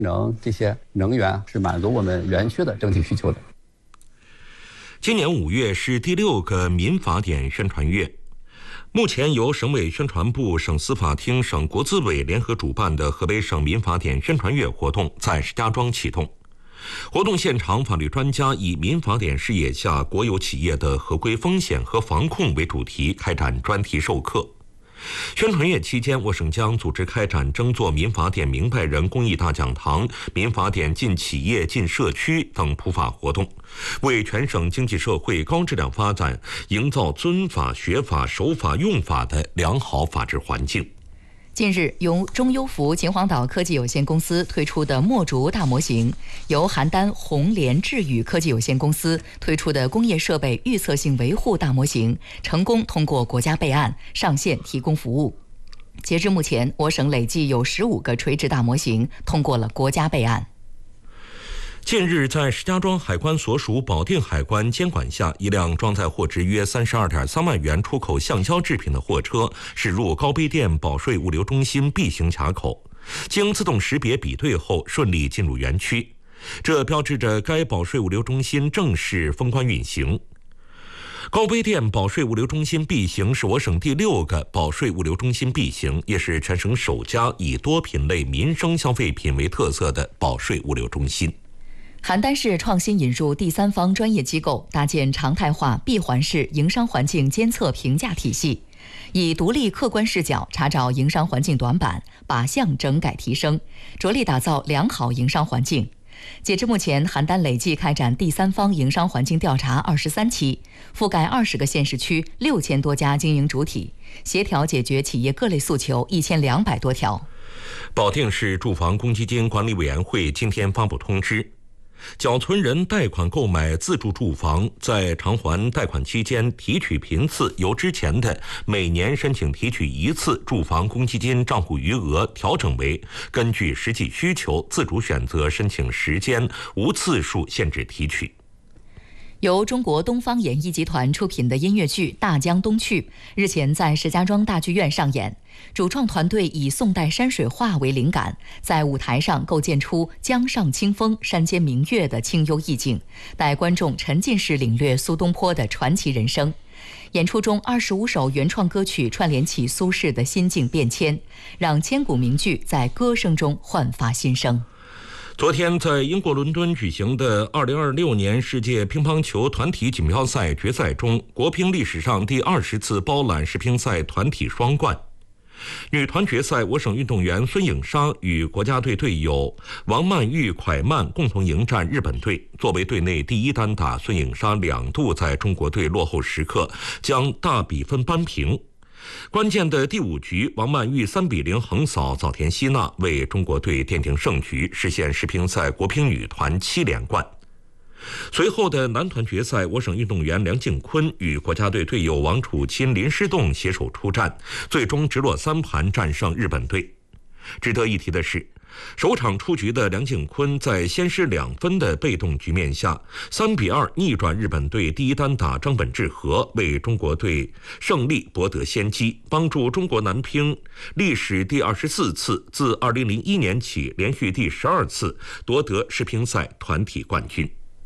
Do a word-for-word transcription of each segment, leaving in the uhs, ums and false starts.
能这些能源是满足我们园区的整体需求的。 今年五月是第六个民法典宣传月。目前由省委宣传部、省司法厅、省国资委联合主办的河北省民法典宣传月活动在石家庄启动。活动现场，法律专家以民法典视野下国有企业的合规风险和防控为主题开展专题授课。宣传月期间，我省将组织开展争做民法典明白人公益大讲堂、民法典进企业、进社区等普法活动，为全省经济社会高质量发展营造遵法、学法、守法、用法的良好法治环境。 近日，由中优孚秦皇岛科技有限公司推出的墨竹大模型，由邯郸红联智宇科技有限公司推出的工业设备预测性维护大模型，成功通过国家备案，上线提供服务。截至目前，我省累计有十五个垂直大模型通过了国家备案。 近日，在石家庄海关所属保定海关监管下，一辆装载货值约三十二点三万元出口橡胶制品的货车驶入高碑店保税物流中心 B 型卡口，经自动识别比对后顺利进入园区，这标志着该保税物流中心正式封关运行。高碑店保税物流中心 B 型是我省第六个保税物流中心 B 型，也是全省首家以多品类民生消费品为特色的保税物流中心。 邯郸市创新引入第三方专业机构，搭建常态化闭环式营商环境监测评价体系，以独立客观视角查找营商环境短板，靶向整改提升，着力打造良好营商环境。截至目前，邯郸累计开展第三方营商环境调查二十三期，覆盖二十个县市区，六千多家经营主体，协调解决企业各类诉求一千两百多条。 保定市住房公积金管理委员会今天发布通知，缴存人贷款购买自住住房，在偿还贷款期间提取频次由之前的每年申请提取一次住房公积金账户余额调整为根据实际需求自主选择申请时间，无次数限制提取。 由中国东方演艺集团出品的音乐剧《大江东去》日前在石家庄大剧院上演。主创团队以宋代山水画为灵感，在舞台上构建出江上清风、山间明月的清幽意境，带观众沉浸式领略苏东坡的传奇人生。演出中二十五首原创歌曲串联起苏轼的心境变迁，让千古名句在歌声中焕发新生。 昨天在英国伦敦举行的二零二六年世界乒乓球团体锦标赛决赛中，国乒历史上第二十次包揽世乒赛团体双冠。女团决赛，我省运动员孙颖莎与国家队队友王曼玉、蒯曼共同迎战日本队。作为队内第一单打，孙颖莎两度在中国队落后时刻将大比分扳平。关键的第五局，王曼玉三比零横扫早田希娜，为中国队奠定胜局，实现世乒赛国乒女团七连冠。随后的男团决赛，我省运动员梁靖昆与国家队队友王楚钦、林诗栋携手出战，最终直落三盘战胜日本队。值得一提的是，首场出局的梁靖昆在先失两分的被动局面下，三比二逆转日本队第一单打张本智和，为中国队胜利博得先机，帮助中国男乒历史第二十四次，自二零零一年起连续第十二次夺得世乒赛团体冠军。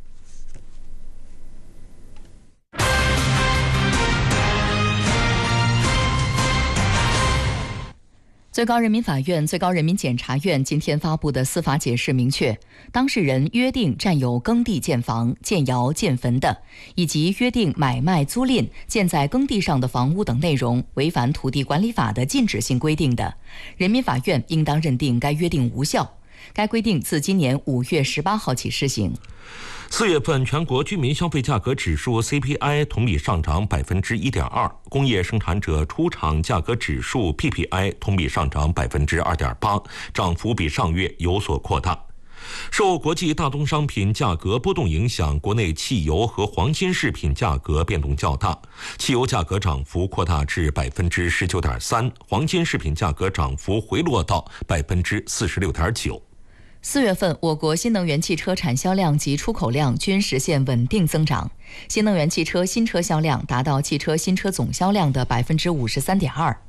最高人民法院、最高人民检察院今天发布的司法解释明确，当事人约定占有耕地建房、建窑建坟的，以及约定买卖租赁建在耕地上的房屋等内容违反土地管理法的禁止性规定的，人民法院应当认定该约定无效。该规定自今年五月十八号起施行。 四月份全国居民消费价格指数 C P I 同比上涨百分之一点二，工业生产者出厂价格指数 P P I 同比上涨百分之二点八，涨幅比上月有所扩大。受国际大宗商品价格波动影响，国内汽油和黄金饰品价格变动较大，汽油价格涨幅扩大至百分之十九点三，黄金饰品价格涨幅回落到百分之四十六点九。 四月份，我国新能源汽车产销量及出口量均实现稳定增长，新能源汽车新车销量达到汽车新车总销量的百分之五十三点二。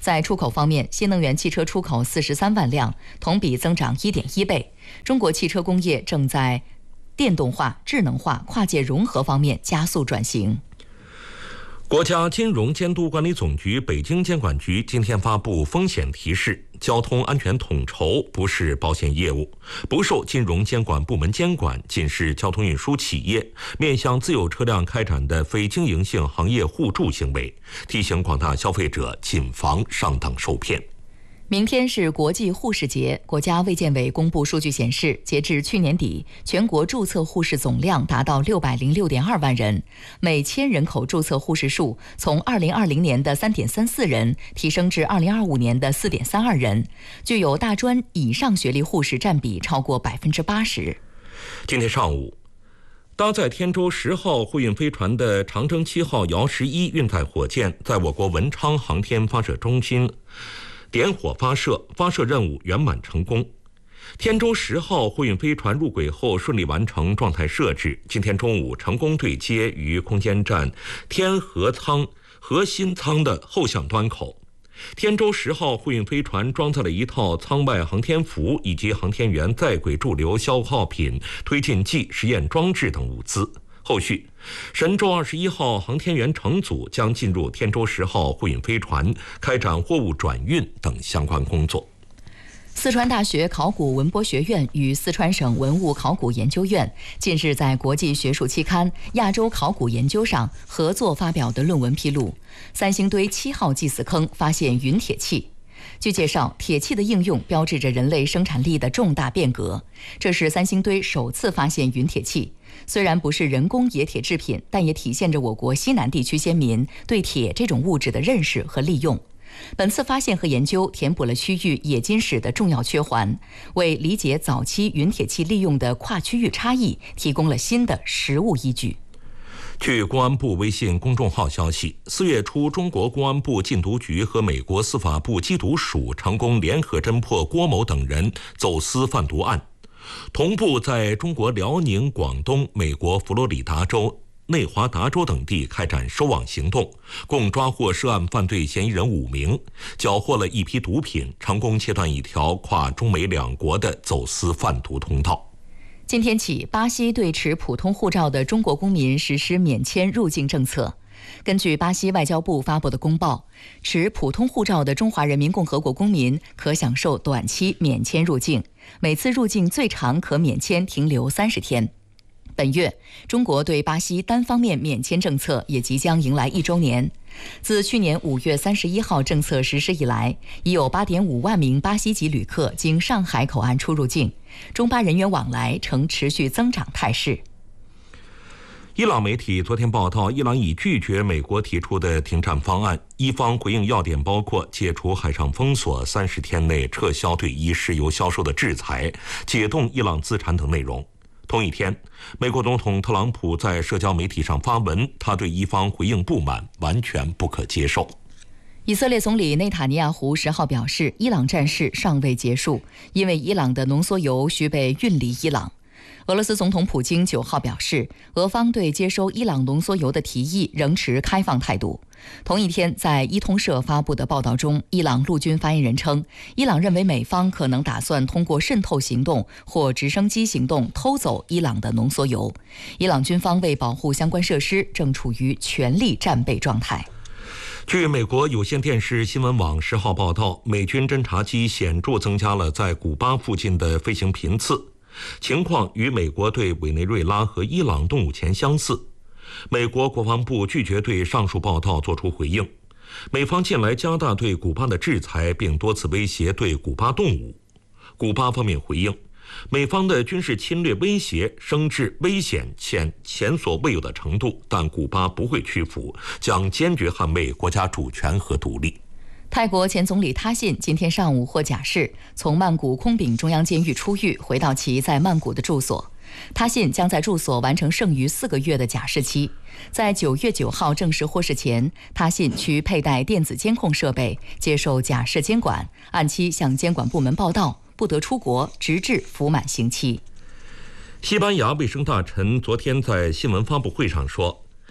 在出口方面，新能源汽车出口四十三万辆，同比增长 一点一倍。中国汽车工业正在电动化、智能化、跨界融合方面加速转型。 国家金融监督管理总局北京监管局今天发布风险提示：交通安全统筹不是保险业务，不受金融监管部门监管，仅是交通运输企业面向自有车辆开展的非经营性行业互助行为，提醒广大消费者谨防上当受骗。 明天是国际护士节，国家卫健委公布数据显示，截至去年底，全国注册护士总量达到六百零六点二万人，每千人口注册护士数从二零二零年的三点三四人提升至二零二五年的四点三二人，具有大专以上学历护士占比超过百分之八十。 今天上午，搭载天舟十号货运飞船的长征七号遥十一运载火箭在我国文昌航天发射中心点火发射，发射任务圆满成功。天舟十号货运飞船入轨后顺利完成状态设置，今天中午成功对接于空间站天河舱核心舱的后向端口。天舟十号货运飞船装载了一套舱外航天服以及航天员在轨驻留消耗品推进剂实验装置等物资。后续，神舟二十一号航天员乘组将进入天舟十号货运飞船，开展货物转运等相关工作。 四川大学考古文博学院与四川省文物考古研究院近日在国际学术期刊《亚洲考古研究》上合作发表的论文披露，三星堆七号祭祀坑发现陨铁器。据介绍，铁器的应用标志着人类生产力的重大变革，这是三星堆首次发现陨铁器。虽然不是人工冶铁制品，但也体现着我国西南地区先民对铁这种物质的认识和利用。本次发现和研究填补了区域冶金史的重要缺环，为理解早期陨铁器利用的跨区域差异提供了新的实物依据。 据公安部微信公众号消息，四月初，中国公安部禁毒局和美国司法部缉毒署成功联合侦破郭某等人走私贩毒案，同步在中国辽宁、广东、美国佛罗里达州、内华达州等地开展收网行动，共抓获涉案犯罪嫌疑人五名，缴获了一批毒品，成功切断一条跨中美两国的走私贩毒通道。 今天起，巴西对持普通护照的中国公民实施免签入境政策。根据巴西外交部发布的公报，持普通护照的中华人民共和国公民可享受短期免签入境，每次入境最长可免签停留三十天。本月，中国对巴西单方面免签政策也即将迎来一周年。自去年五月三十一号政策实施以来，已有 八点五万名巴西籍旅客经上海口岸出入境，中巴人员往来呈持续增长态势。 伊朗媒体昨天报道，伊朗已拒绝美国提出的停战方案，伊方回应要点包括解除海上封锁、三十天内撤销对伊石油销售的制裁、解冻伊朗资产等内容。同一天，美国总统特朗普在社交媒体上发文，他对伊方回应不满，完全不可接受。 以色列总理内塔尼亚胡十号表示，伊朗战事尚未结束，因为伊朗的浓缩铀需被运离伊朗。俄罗斯总统普京九号表示，俄方对接收伊朗浓缩铀的提议仍持开放态度。同一天，在伊通社发布的报道中，伊朗陆军发言人称，伊朗认为美方可能打算通过渗透行动或直升机行动偷走伊朗的浓缩铀。伊朗军方为保护相关设施，正处于全力战备状态。 据美国有线电视新闻网十号报道，美军侦察机显著增加了在古巴附近的飞行频次，情况与美国对委内瑞拉和伊朗动武前相似。美国国防部拒绝对上述报道作出回应。美方近来加大对古巴的制裁，并多次威胁对古巴动武。古巴方面回应，美方的军事侵略威胁升至危险且前所未有的程度，但古巴不会屈服，将坚决捍卫国家主权和独立。 泰国前总理他信今天上午获假释，从曼谷空丙中央监狱出狱，回到其在曼谷的住所。他信将在住所完成剩余四个月的假释期。在九月九号正式获释前，他信需佩戴电子监控设备，接受假释监管，按期向监管部门报到，不得出国，直至服满刑期。 西班牙卫生大臣昨天在新闻发布会上说，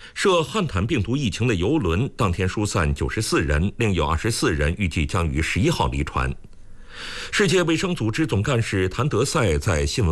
涉汉坦病毒疫情的邮轮当天疏散九十四人，另有二十四人预计将于十一号离船。世界卫生组织总干事谭德赛在新闻